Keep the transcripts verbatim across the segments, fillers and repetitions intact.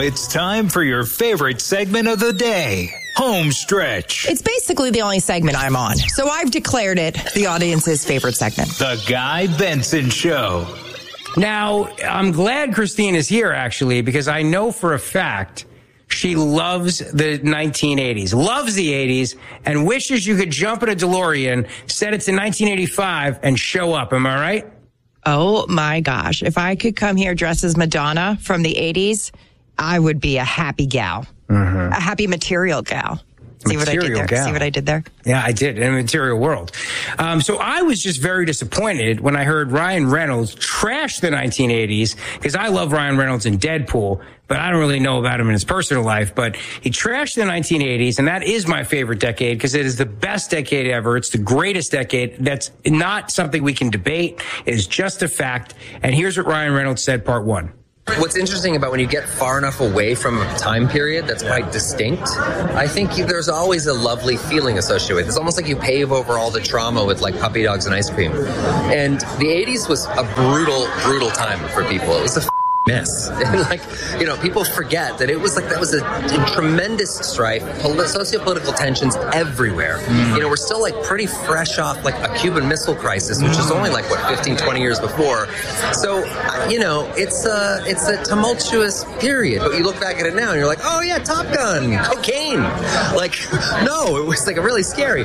it's time for your favorite segment of the day, Home Stretch. It's basically the only segment I'm on, so I've declared it the audience's favorite segment. The Guy Benson Show. Now, I'm glad Christine is here, actually, because I know for a fact she loves the nineteen eighties, loves the eighties, and wishes you could jump in a DeLorean, set it to nineteen eighty-five, and show up. Am I right? Oh, my gosh. If I could come here dressed as Madonna from the eighties, I would be a happy gal, mm-hmm. a happy material gal. See what I did there? Gal. See what I did there? Yeah, I did, in a material world. Um, so I was just very disappointed when I heard Ryan Reynolds trash the nineteen eighties, because I love Ryan Reynolds in Deadpool, but I don't really know about him in his personal life. But he trashed the nineteen eighties, and that is my favorite decade because it is the best decade ever. It's the greatest decade. That's not something we can debate. It is just a fact. And here's what Ryan Reynolds said, part one. What's interesting about when you get far enough away from a time period that's quite distinct, I think there's always a lovely feeling associated with it. It's almost like you pave over all the trauma with like puppy dogs and ice cream. And the eighties was a brutal, brutal time for people. It was a f- mess. And like, you know, people forget that it was like, that was a, a tremendous strife, poli- socio-political tensions everywhere. Mm. You know, we're still like pretty fresh off like a Cuban Missile Crisis, which is only like, what, fifteen, twenty years before. So, you know, it's a, it's a tumultuous period, but you look back at it now and you're like, oh yeah, Top Gun, cocaine. Like, no, it was like really scary.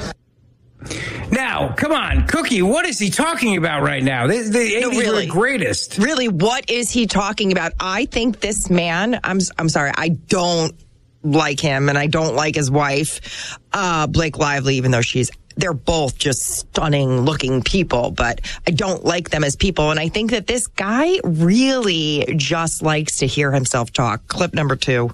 Now, come on, Cookie, what is he talking about right now? The, the eighties no, really, were the greatest. Really, what is he talking about? I think this man, I'm I'm sorry, I don't like him, and I don't like his wife, uh, Blake Lively, even though she's, they're both just stunning looking people, but I don't like them as people. And I think that this guy really just likes to hear himself talk. Clip number two.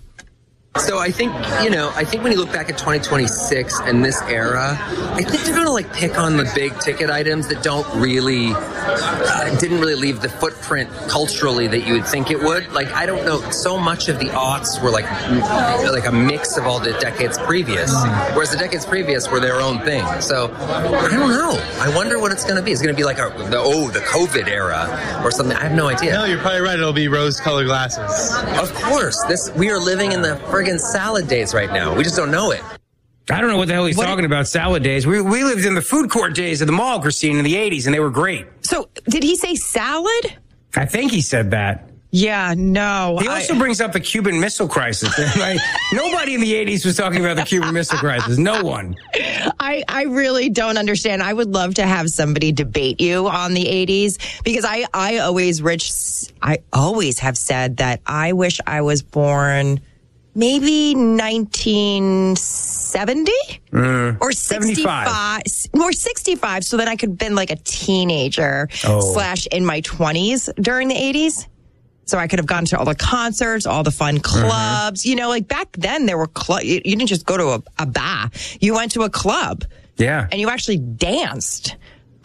So I think, you know, I think when you look back at twenty twenty-six and this era, I think they're going to like pick on the big ticket items that don't really, uh, didn't really leave the footprint culturally that you would think it would. Like, I don't know, so much of the aughts were like, like a mix of all the decades previous, whereas the decades previous were their own thing. So I don't know. I wonder what it's going to be. It's going to be like a, the, oh, the COVID era or something. I have no idea. No, you're probably right. It'll be rose-colored glasses. Of course. This, we are living in the friggin' salad days right now. We just don't know it. I don't know what the hell he's what talking about, salad days. We we lived in the food court days of the mall, Christine, in the eighties, and they were great. So, did he say salad? I think he said that. Yeah, no. He also I... brings up the Cuban Missile Crisis. Like, nobody in the eighties was talking about the Cuban Missile Crisis. No one. I, I really don't understand. I would love to have somebody debate you on the eighties because I, I always, Rich, I always have said that I wish I was born maybe nineteen seventy mm, or sixty-five or sixty-five so that I could have been like a teenager oh. slash in my twenties during the eighties. So I could have gone to all the concerts, all the fun clubs. Mm-hmm. You know, like back then there were clubs. You, you didn't just go to a, a bar. You went to a club. Yeah. And you actually danced.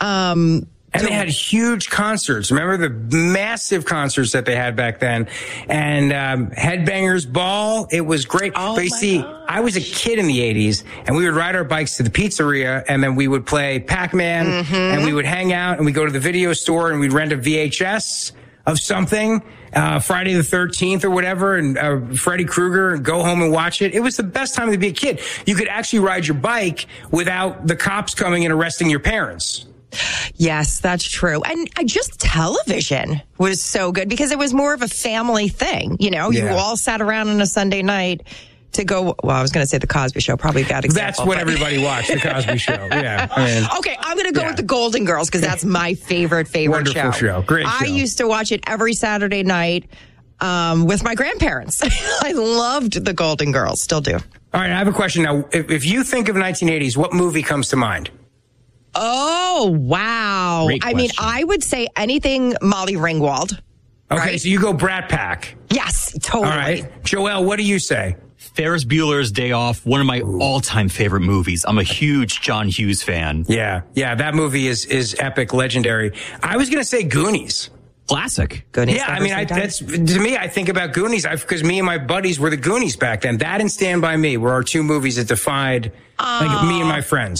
Um, And they had huge concerts. Remember the massive concerts that they had back then? And um, Headbangers Ball, it was great. Oh but you see, gosh. I was a kid in the eighties, and we would ride our bikes to the pizzeria, and then we would play Pac-Man, mm-hmm. and we would hang out, and we'd go to the video store, and we'd rent a V H S of something, uh, Friday the thirteenth or whatever, and uh, Freddy Krueger, and go home and watch it. It was the best time to be a kid. You could actually ride your bike without the cops coming and arresting your parents. Yes, that's true. And uh, just television was so good because it was more of a family thing. You know, yeah. you all sat around on a Sunday night to go, well, I was going to say the Cosby Show, probably a bad example. That's what but. everybody watched, the Cosby Show. Yeah. I mean, okay, I'm going to go yeah. with the Golden Girls because that's my favorite, favorite Wonderful show. show. Great show. I used to watch it every Saturday night um, with my grandparents. I loved the Golden Girls, still do. All right, I have a question now. If, if you think of nineteen eighties, what movie comes to mind? Oh, wow. Great I mean, question. I would say anything Molly Ringwald. Okay, right? so you go Brat Pack. Yes, totally. All right. Joel, what do you say? Ferris Bueller's Day Off, one of my Ooh. all-time favorite movies. I'm a huge John Hughes fan. Yeah, yeah, that movie is is epic, legendary. I was going to say Goonies. Classic. Goonies. Yeah, I mean, I, that's to me. I think about Goonies because me and my buddies were the Goonies back then. That and Stand By Me were our two movies that defined like me and my friends.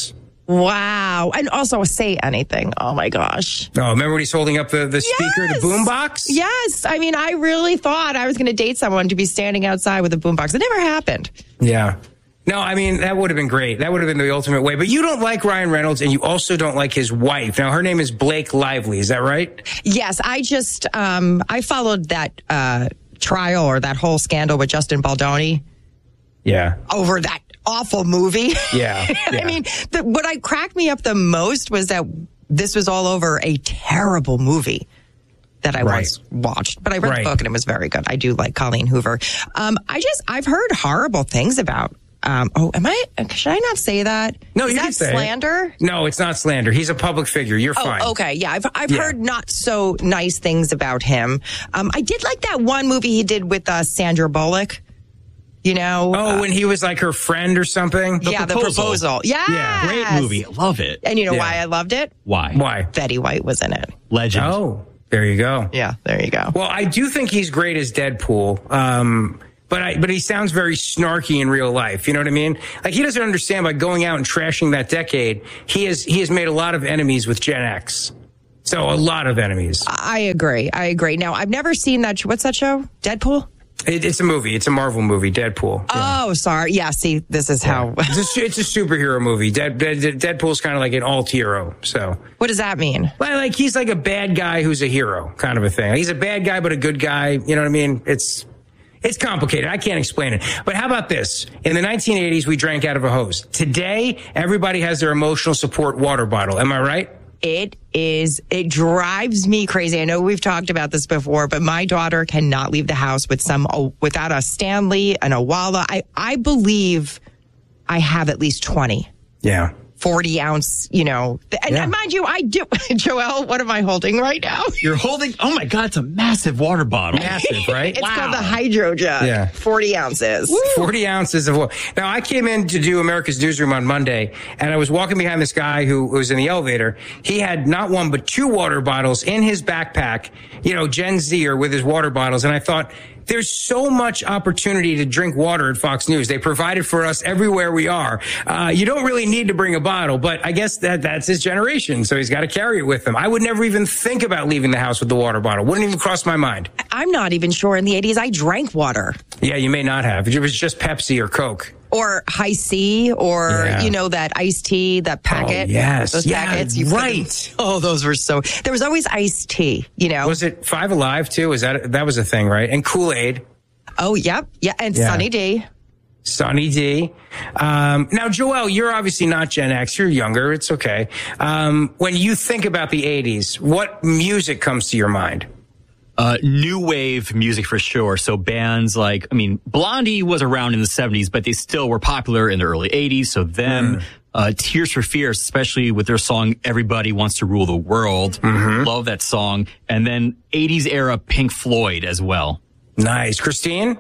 Wow. And also Say Anything. Oh, my gosh. Oh, remember when he's holding up the, the speaker, Yes. the boombox? Yes. I mean, I really thought I was going to date someone to be standing outside with a boombox. It never happened. Yeah. No, I mean, that would have been great. That would have been the ultimate way. But you don't like Ryan Reynolds, and you also don't like his wife. Now, her name is Blake Lively. Is that right? Yes. I just, um, I followed that uh, trial or that whole scandal with Justin Baldoni Yeah. over that awful movie. Yeah. yeah. I mean, the, what I cracked me up the most was that this was all over a terrible movie that I Right. once watched. But I read Right. the book and it was very good. I do like Colleen Hoover. Um, I just, I've heard horrible things about, um, oh, am I, should I not say that? No, Is you that can say it. slander? No, it's not slander. He's a public figure. You're fine. Oh, okay. Yeah, I've I've Yeah. heard not so nice things about him. Um, I did like that one movie he did with uh, Sandra Bullock. You know, Oh, uh, when he was like her friend or something? yeah, the proposal. Yeah, Yeah, Great movie. Love it. And you know Yeah. why I loved it? Why? Why? Betty White was in it. Legend. Oh, there you go. Yeah, there you go. Well, I do think he's great as Deadpool. Um, but I, but he sounds very snarky in real life. You know what I mean? Like he doesn't understand by going out and trashing that decade. He has, he has made a lot of enemies with Gen X. So a lot of enemies. I agree. I agree. Now, I've never seen that. What's that show? Deadpool? It, it's a movie. It's a Marvel movie, Deadpool. Yeah. Oh, sorry. Yeah, see, this is how. It's a, it's a superhero movie. Dead, Dead, Deadpool's kind of like an alt hero. So, What does that mean? like, like he's like a bad guy who's a hero, kind of a thing. He's a bad guy but a good guy. You know what I mean? It's it's complicated. I can't explain it. But how about this? In the nineteen eighties, we drank out of a hose. Today, everybody has their emotional support water bottle. Am I right? It is, it drives me crazy. I know we've talked about this before, but my daughter cannot leave the house with some, oh, without a Stanley and a Walla. I, I believe I have at least twenty. Yeah. forty ounce, you know, and Yeah. mind you, I do. Joelle, what am I holding right now? You're holding, oh my God, it's a massive water bottle. Massive, right? It's called the Hydro Jug. Yeah. forty ounces. forty ounces of water. Now, I came in to do America's Newsroom on Monday, and I was walking behind this guy who was in the elevator. He had not one, but two water bottles in his backpack, you know, Gen Zer with his water bottles. And I thought, there's so much opportunity to drink water at Fox News. They provide it for us everywhere we are. Uh, you don't really need to bring a bottle, but I guess that that's his generation, so he's got to carry it with him. I would never even think about leaving the house with the water bottle. Wouldn't even cross my mind. I'm not even sure in the eighties I drank water Yeah, you may not have. It was just Pepsi or Coke. or High C or, Yeah. you know, that iced tea, that packet. Oh, yes. Those Yeah, packets. You put them- right. oh, those were so, there was always iced tea, you know? Was it Five Alive too? Was that that was a thing, right? And Kool-Aid. Oh, yep. Yeah. And Yeah. Sunny D. Sunny D. Um, now, Joelle, you're obviously not Gen X. You're younger. It's okay. Um, when you think about the eighties, what music comes to your mind? Uh, new wave music for sure. So bands like, I mean, Blondie was around in the seventies, but they still were popular in the early eighties. So them, Mm. uh, Tears for Fears, especially with their song Everybody Wants to Rule the World. Mm-hmm. Love that song. And then eighties era Pink Floyd as well. Nice. Christine?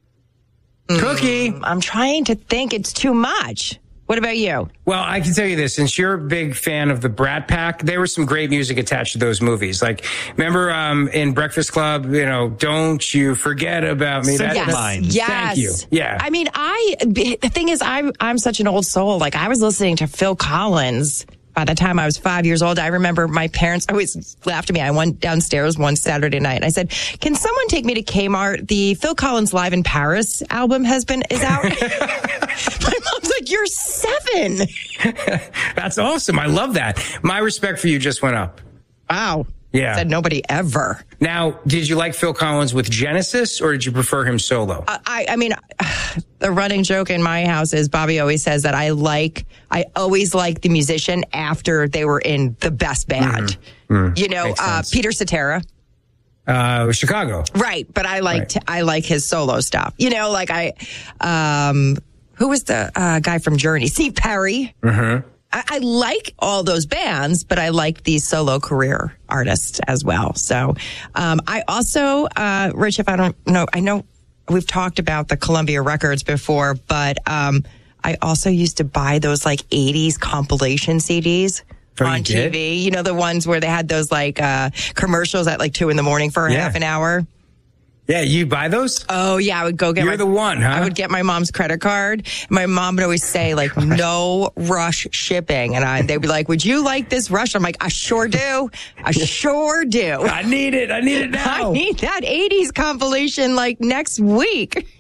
Cookie. I'm trying to think. It's too much. What about you? Well, I can tell you this, since you're a big fan of the Brat Pack, there was some great music attached to those movies. Like, remember um, in Breakfast Club, you know, Don't You Forget About Me. Simple Yes. Minds. Yes. Thank you. Yeah. I mean, I, the thing is, I'm, I'm such an old soul. Like, I was listening to Phil Collins by the time I was five years old. I remember my parents always laughed at me. I went downstairs one Saturday night and I said, can someone take me to Kmart? The Phil Collins Live in Paris album has been, is out. My mom's like, you're seven. That's awesome. I love that. My respect for you just went up. Wow. Yeah. Said nobody ever. Now, did you like Phil Collins with Genesis, or did you prefer him solo? I, I mean, the running joke in my house is Bobby always says that I like, I always like the musician after they were in the best band. Mm-hmm. Mm-hmm. You know, Makes uh, sense. Peter Cetera. Uh, Chicago. Right. But I liked, Right. I like his solo stuff. You know, like I, um, who was the uh, guy from Journey? Steve Perry. Mm-hmm. I, I like all those bands, but I like these solo career artists as well. So, um, I also, uh, Rich, if I don't know, I know we've talked about the Columbia Records before, but, um, I also used to buy those like eighties compilation C Ds. Oh, you on T V, did? you know, the ones where they had those like, uh, commercials at like two in the morning for Yeah. half an hour. Yeah, you buy those? Oh, yeah. I would go get You're my, the one, huh? I would get my mom's credit card. My mom would always say, like, no rush shipping. And I, they'd be like, would you like this rush? I'm like, I sure do. I sure do. I need it. I need it now. I need that eighties compilation, like, next week.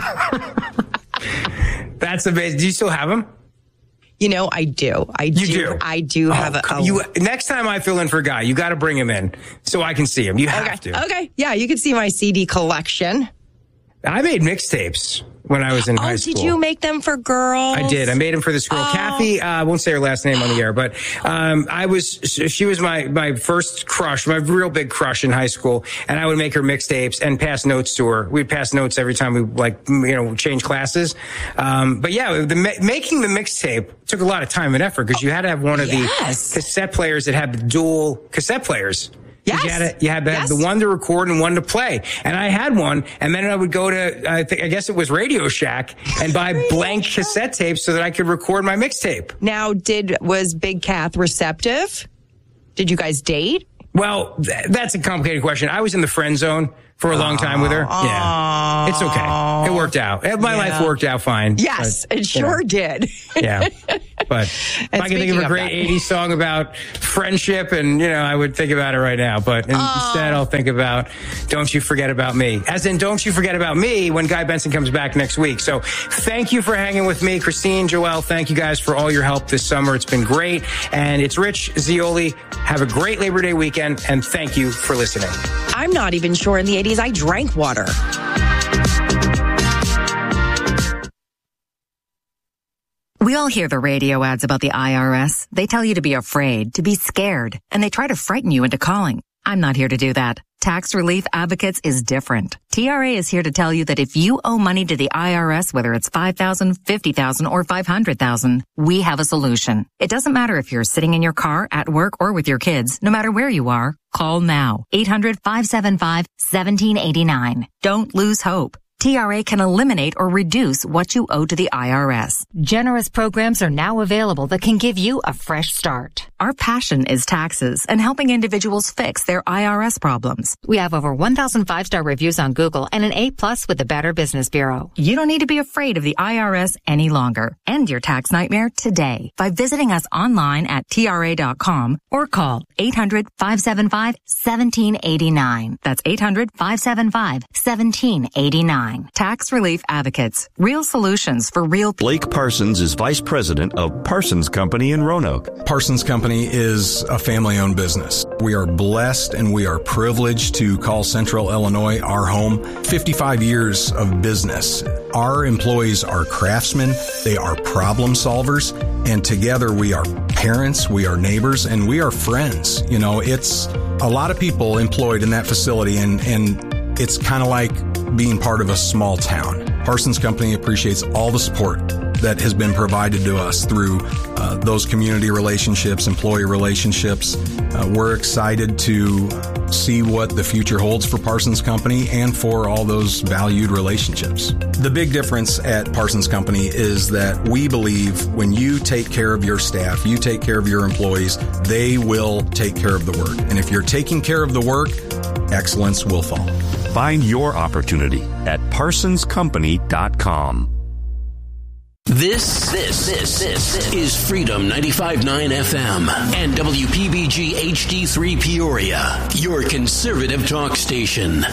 That's amazing. Do you still have them? You know, I do. I You do. do? I do Oh, have a, a you, next time I fill in for Guy, you got to bring him in so I can see him. You have okay. to. Okay. Yeah, you can see my C D collection. I made mixtapes when I was in Oh, high school. did you make them for girls? I did. I made them for this girl, Oh. Kathy. Uh, I won't say her last name on the air, but um, I was. She was my my first crush, my real big crush in high school, and I would make her mixtapes and pass notes to her. We'd pass notes every time we like you know change classes. Um, but yeah, the making the mixtape took a lot of time and effort because you had to have one of Yes. the cassette players that had the dual cassette players. Yes. You had, to, you had to have Yes. the one to record and one to play. And I had one, and then I would go to, I, think, I guess it was Radio Shack, and buy blank cassette tapes so that I could record my mixtape. Now, did was Big Kath receptive? Did you guys date? Well, th- that's a complicated question. I was in the friend zone for a long time with her. Yeah. It's okay. It worked out. My Yeah. life worked out fine. Yes, But, it you know, sure did. Yeah. But if And I could think of speaking a of great that- eighties song about friendship, and, you know, I would think about it right now. But instead, I'll think about Don't You Forget About Me. As in, Don't You Forget About Me when Guy Benson comes back next week. So thank you for hanging with me. Christine, Joelle, thank you guys for all your help this summer. It's been great. And it's Rich Zioli. Have a great Labor Day weekend, and thank you for listening. I'm not even sure in the eighties I drank water. We all hear the radio ads about the I R S. They tell you to be afraid, to be scared, and they try to frighten you into calling. I'm not here to do that. Tax Relief Advocates is different. T R A is here to tell you that if you owe money to the I R S, whether it's five thousand dollars, fifty thousand dollars, or five hundred thousand dollars, we have a solution. It doesn't matter if you're sitting in your car, at work, or with your kids. No matter where you are, call now. eight hundred, five seven five, one seven eight nine. Don't lose hope. T R A can eliminate or reduce what you owe to the I R S. Generous programs are now available that can give you a fresh start. Our passion is taxes and helping individuals fix their I R S problems. We have over one thousand five-star reviews on Google and an A plus with the Better Business Bureau. You don't need to be afraid of the I R S any longer. End your tax nightmare today by visiting us online at T R A dot com or call eight hundred, five seven five, one seven eight nine. That's eight hundred, five seven five, one seven eight nine. Tax Relief Advocates. Real solutions for real people. Blake Parsons is vice president of Parsons Company in Roanoke. Parsons Company is a family-owned business. We are blessed and we are privileged to call Central Illinois our home. fifty-five years of business. Our employees are craftsmen. They are problem solvers. And together we are parents, we are neighbors, and we are friends. You know, it's a lot of people employed in that facility, and, and it's kind of like being part of a small town. Parsons Company appreciates all the support that has been provided to us through uh, those community relationships, employee relationships. Uh, we're excited to see what the future holds for Parsons Company and for all those valued relationships. The big difference at Parsons Company is that we believe when you take care of your staff, you take care of your employees, they will take care of the work. And if you're taking care of the work, excellence will follow. Find your opportunity at parsons company dot com. This, this, this, this is Freedom ninety-five point nine F M and W P B G H D three Peoria, your conservative talk station.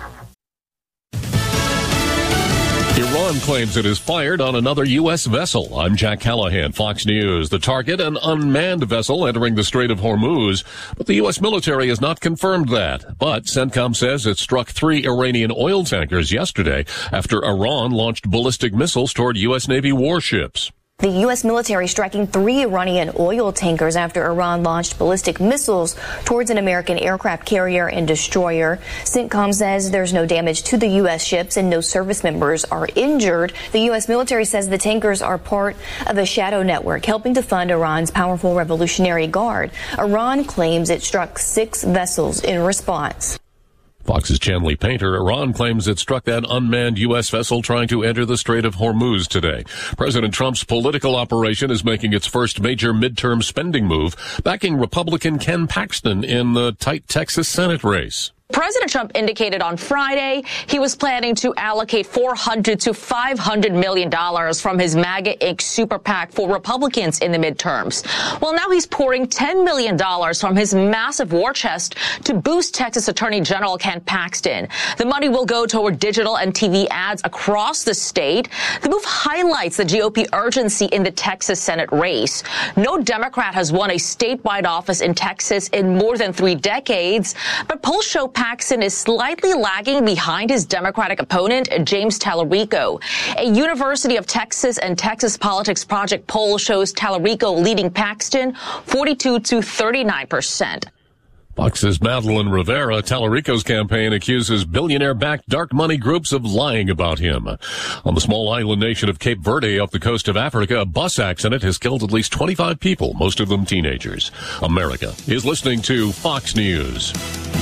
Iran claims it has fired on another U S vessel. I'm Jack Callahan, Fox News. The target, an unmanned vessel entering the Strait of Hormuz. But the U S military has not confirmed that. But CENTCOM says it struck three Iranian oil tankers yesterday after Iran launched ballistic missiles toward U S Navy warships. The U S military striking three Iranian oil tankers after Iran launched ballistic missiles towards an American aircraft carrier and destroyer. CENTCOM says there's no damage to the U S ships and no service members are injured. The U S military says the tankers are part of a shadow network helping to fund Iran's powerful Revolutionary Guard. Iran claims it struck six vessels in response. Fox's Chanley Painter. Iran claims it struck that unmanned U S vessel trying to enter the Strait of Hormuz today. President Trump's political operation is making its first major midterm spending move, backing Republican Ken Paxton in the tight Texas Senate race. President Trump indicated on Friday he was planning to allocate four hundred to five hundred million dollars from his MAGA Incorporated super PAC for Republicans in the midterms. Well, now he's pouring ten million dollars from his massive war chest to boost Texas Attorney General Ken Paxton. The money will go toward digital and T V ads across the state. The move highlights the G O P urgency in the Texas Senate race. No Democrat has won a statewide office in Texas in more than three decades, but polls show Paxton is slightly lagging behind his Democratic opponent, James Tallarico. A University of Texas and Texas Politics Project poll shows Tallarico leading Paxton forty-two to thirty-nine percent. Fox's Madeline Rivera. Tallarico's campaign accuses billionaire-backed dark money groups of lying about him. On the small island nation of Cape Verde off the coast of Africa, a bus accident has killed at least twenty-five people, most of them teenagers. America is listening to Fox News.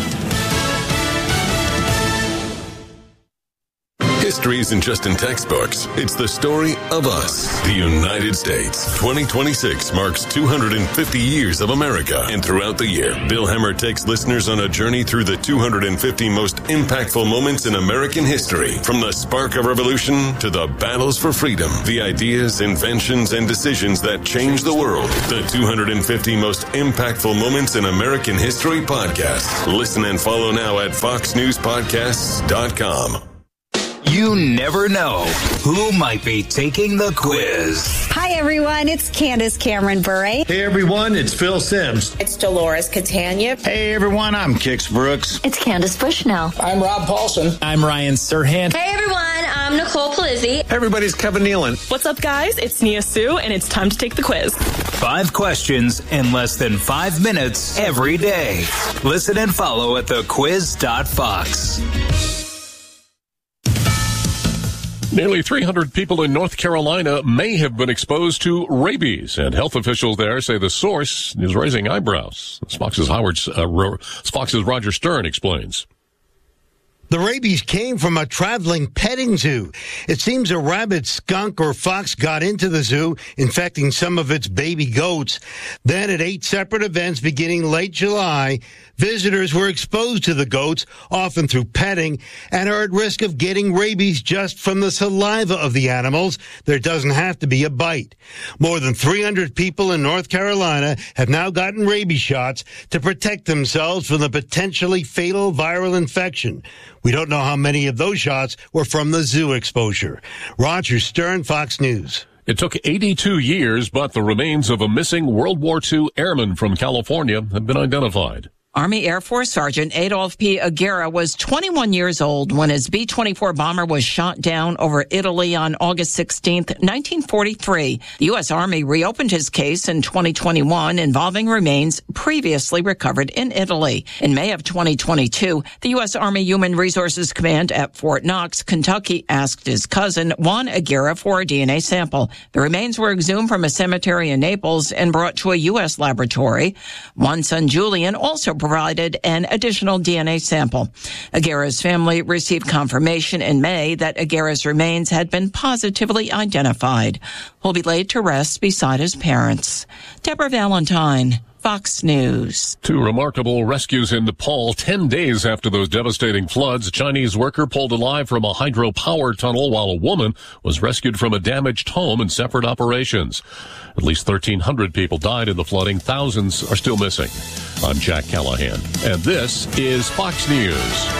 History isn't just in textbooks. It's the story of us, the United States. twenty twenty-six marks two hundred fifty years of America. And throughout the year, Bill Hemmer takes listeners on a journey through the two hundred fifty most impactful moments in American history. From the spark of revolution to the battles for freedom, the ideas, inventions, and decisions that changed the world. The two hundred fifty most impactful moments in American history podcast. Listen and follow now at fox news podcasts dot com. You never know who might be taking the quiz. Hi, everyone. It's Candace Cameron Bure. Hey, everyone. It's Phil Sims. It's Dolores Catania. Hey, everyone. I'm Kix Brooks. It's Candace Bushnell. I'm Rob Paulson. I'm Ryan Serhant. Hey, everyone. I'm Nicole Palizzi. Hey, everybody. It's Kevin Nealon. What's up, guys? It's Nia Sue, and it's time to take the quiz. Five questions in less than five minutes every day. Listen and follow at the quiz dot fox. Nearly three hundred people in North Carolina may have been exposed to rabies, and health officials there say the source is raising eyebrows. Fox's Howard, uh, Fox's Roger Stern explains. The rabies came from a traveling petting zoo. It seems a rabbit, skunk, or fox got into the zoo, infecting some of its baby goats. Then at eight separate events beginning late July, visitors were exposed to the goats, often through petting, and are at risk of getting rabies just from the saliva of the animals. There doesn't have to be a bite. More than three hundred people in North Carolina have now gotten rabies shots to protect themselves from the potentially fatal viral infection. We don't know how many of those shots were from the zoo exposure. Roger Stern, Fox News. It took eighty-two years, but the remains of a missing World War Two airman from California have been identified. Army Air Force Sergeant Adolf P. Aguirre was twenty-one years old when his B twenty-four bomber was shot down over Italy on August sixteenth, nineteen forty-three. The U S. Army reopened his case in twenty twenty-one involving remains previously recovered in Italy. In May of twenty twenty-two, the U S. Army Human Resources Command at Fort Knox, Kentucky, asked his cousin, Juan Aguirre, for a D N A sample. The remains were exhumed from a cemetery in Naples and brought to a U S laboratory. Juan's son, Julian, also provided an additional D N A sample. Aguirre's family received confirmation in May that Aguirre's remains had been positively identified. He'll be laid to rest beside his parents. Deborah Valentine, Fox News. Two remarkable rescues in Nepal ten days after those devastating floods. A Chinese worker pulled alive from a hydropower tunnel while a woman was rescued from a damaged home in separate operations. At least thirteen hundred people died in the flooding. Thousands are still missing. I'm Jack Callahan, and this is Fox News.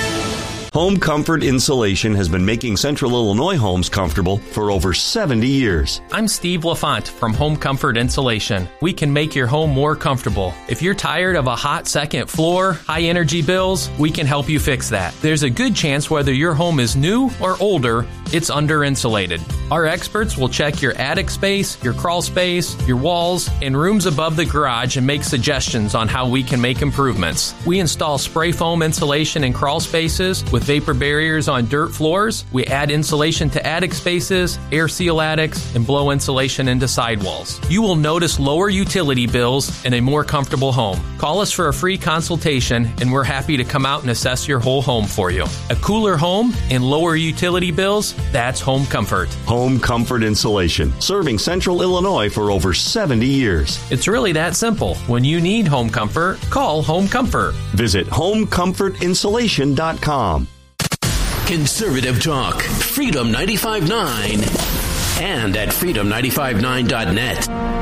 Home Comfort Insulation has been making Central Illinois homes comfortable for over seventy years. I'm Steve LaFont from Home Comfort Insulation. We can make your home more comfortable. If you're tired of a hot second floor, high energy bills, we can help you fix that. There's a good chance whether your home is new or older, it's under insulated. Our experts will check your attic space, your crawl space, your walls, and rooms above the garage and make suggestions on how we can make improvements. We install spray foam insulation in crawl spaces with vapor barriers on dirt floors. We add insulation to attic spaces, air seal attics, and blow insulation into sidewalls. You will notice lower utility bills and a more comfortable home. Call us for a free consultation, and we're happy to come out and assess your whole home for you. A cooler home and lower utility bills, that's home comfort. Home Comfort Insulation, serving Central Illinois for over seventy years. It's really that simple. When you need home comfort, call Home Comfort. Visit home comfort insulation dot com. Conservative talk, Freedom ninety-five point nine, and at freedom nine five nine dot net.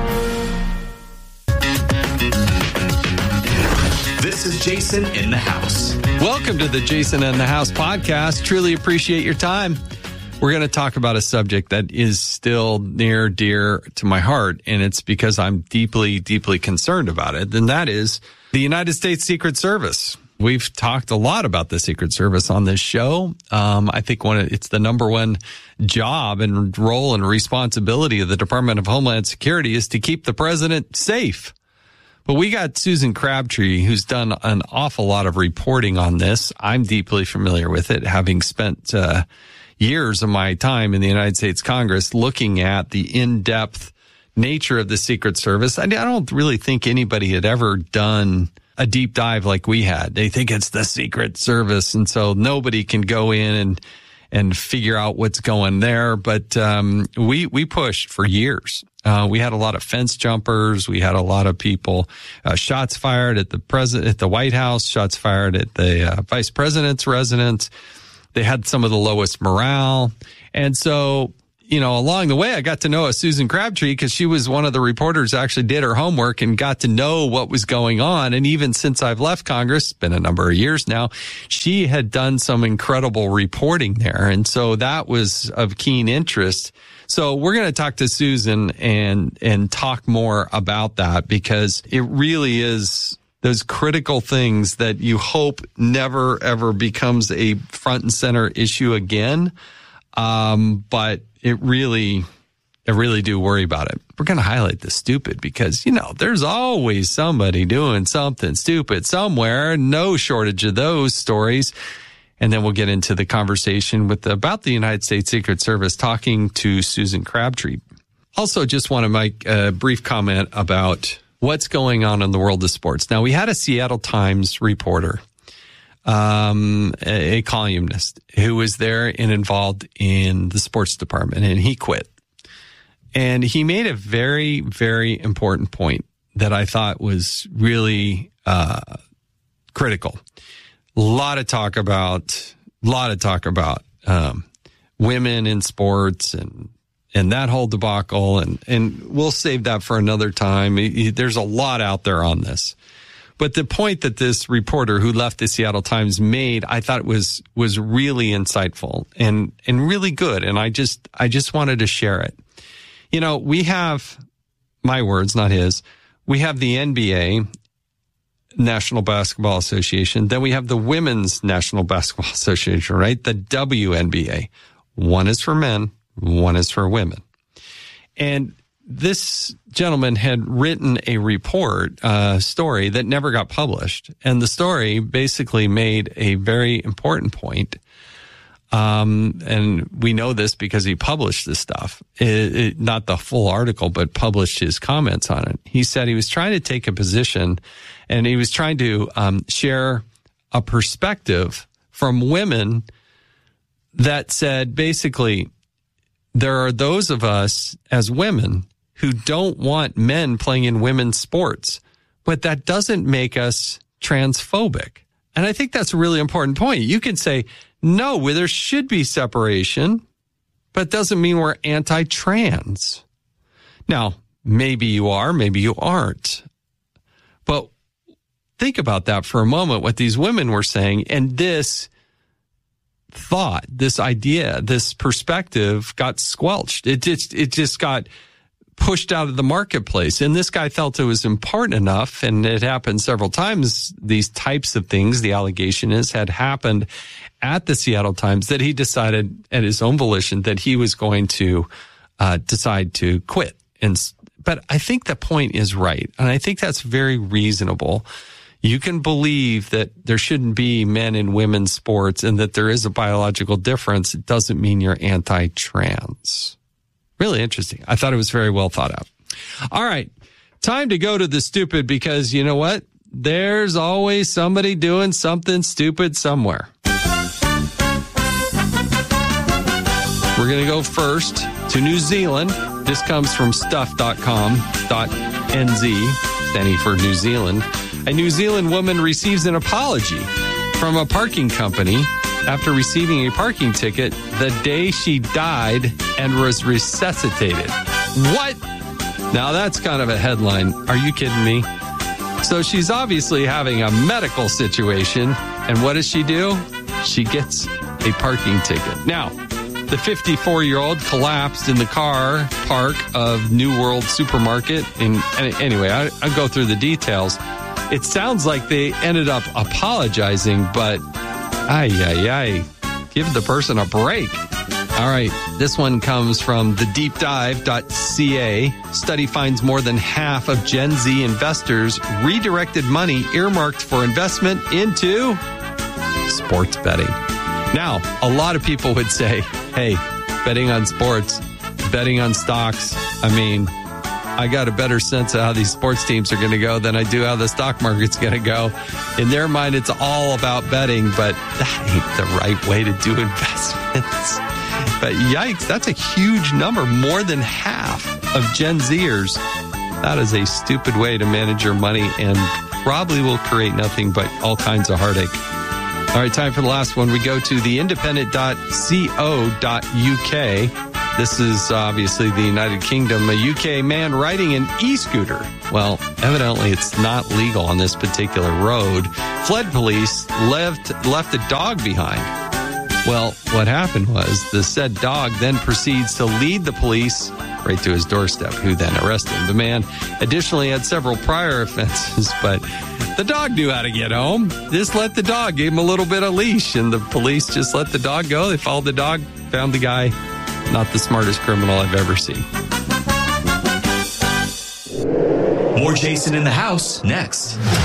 This is Jason in the House. Welcome to the Jason in the House podcast. Truly appreciate your time. We're going to talk about a subject that is still near dear to my heart, and it's because I'm deeply, deeply concerned about it, and that is the United States Secret Service. We've talked a lot about the Secret Service on this show. Um, I think one of, it's the number one job and role and responsibility of the Department of Homeland Security is to keep the president safe. But we got Susan Crabtree, who's done an awful lot of reporting on this. I'm deeply familiar with it, having spent uh, years of my time in the United States Congress looking at the in-depth nature of the Secret Service. I, I don't really think anybody had ever done a deep dive like we had. They think it's the Secret Service, and so nobody can go in and and figure out what's going there. But um, we we pushed for years. Uh, we had a lot of fence jumpers. We had a lot of people, uh, shots fired at the president, at the White House, shots fired at the uh, vice president's residence. They had some of the lowest morale. And so, you know, along the way, I got to know a Susan Crabtree because she was one of the reporters who actually did her homework and got to know what was going on. And even since I've left Congress, it's been a number of years now, she had done some incredible reporting there. And so that was of keen interest. So we're going to talk to Susan and, and talk more about that because it really is those critical things that you hope never, ever becomes a front and center issue again. Um, but it really, I really do worry about it. We're going to highlight the stupid because, you know, there's always somebody doing something stupid somewhere. No shortage of those stories. And then we'll get into the conversation with about the United States Secret Service, talking to Susan Crabtree. Also, just want to make a brief comment about what's going on in the world of sports. Now, we had a Seattle Times reporter, um, a columnist who was there and involved in the sports department, and he quit. And he made a very, very important point that I thought was really uh, critical. A lot of talk about, a lot of talk about um, women in sports and and that whole debacle, and and we'll save that for another time. There's a lot out there on this, but the point that this reporter who left the Seattle Times made, I thought was was really insightful and and really good, and I just I just wanted to share it. You know, we have, my words, not his. We have the N B A. National Basketball Association. Then we have the Women's National Basketball Association, right? The W N B A. One is for men, one is for women. And this gentleman had written a report, a uh, story that never got published. And the story basically made a very important point. Um, and we know this because he published this stuff, it, it, not the full article, but published his comments on it. He said he was trying to take a position and he was trying to um, share a perspective from women that said, basically, there are those of us as women who don't want men playing in women's sports, but that doesn't make us transphobic. And I think that's a really important point. You can say, no, well, there should be separation, but it doesn't mean we're anti-trans. Now, maybe you are, maybe you aren't. But think about that for a moment, what these women were saying. And this thought, this idea, this perspective got squelched. It just, it just got pushed out of the marketplace. And this guy felt it was important enough, and it happened several times, these types of things, the allegation is, had happened at the Seattle Times, that he decided at his own volition that he was going to uh, decide to quit. And but I think the point is right. And I think that's very reasonable. you can believe that there shouldn't be men and women's sports and that there is a biological difference. It doesn't mean you're anti-trans. Really interesting. I thought it was very well thought out. All right. Time to go to the stupid because you know what? There's always somebody doing something stupid somewhere. We're going to go first to New Zealand. This comes from stuff dot com dot n z, standing for New Zealand. A New Zealand woman receives an apology from a parking company after receiving a parking ticket the day she died and was resuscitated. What? Now that's kind of a headline. Are you kidding me? So she's obviously having a medical situation. And what does she do? She gets a parking ticket. Now, the fifty-four-year-old collapsed in the car park of New World Supermarket. And anyway, I, I'll go through the details. It sounds like they ended up apologizing, but ay, ay, ay, give the person a break. All right, this one comes from the deep dive dot c a. Study finds more than half of Gen Z investors redirected money earmarked for investment into sports betting. Now, a lot of people would say, hey, betting on sports, betting on stocks, I mean, I got a better sense of how these sports teams are going to go than I do how the stock market's going to go. In their mind, it's all about betting, but that ain't the right way to do investments. But yikes, that's a huge number, more than half of Gen Zers. That is a stupid way to manage your money and probably will create nothing but all kinds of heartache. All right, time for the last one. We go to the independent dot co dot u k. This is obviously the United Kingdom. A U K man riding an e-scooter. Well, evidently it's not legal on this particular road. Fled police, left, left a dog behind. Well, what happened was the said dog then proceeds to lead the police right to his doorstep, who then arrested him. The man additionally had several prior offenses, but the dog knew how to get home. Just let the dog, gave him a little bit of leash, and the police just let the dog go. They followed the dog, found the guy. Not the smartest criminal I've ever seen. More Jason in the House next.